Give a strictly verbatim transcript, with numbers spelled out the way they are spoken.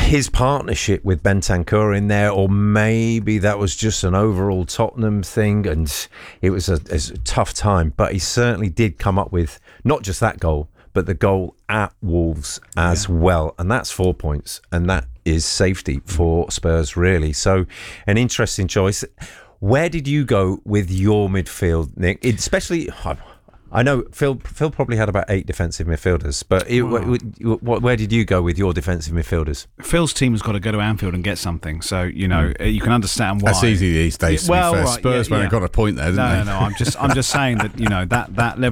his partnership with Bentancur in there, or maybe that was just an overall Tottenham thing, and it was a, it was a tough time. But he certainly did come up with not just that goal, but the goal at Wolves as yeah. well, and that's four points, and that is safety for Spurs, really. So, an interesting choice. Where did you go with your midfield, Nick? It, especially. I know Phil. Phil probably had about eight defensive midfielders, but it, wow. wh- wh- where did you go with your defensive midfielders? Phil's team has got to go to Anfield and get something, so you know mm. you can understand why. That's easy these days. To well, be fair. Right, Spurs, yeah, when yeah. they got a point there, didn't no, they? No, no, I'm just, I'm just saying that you know that that level.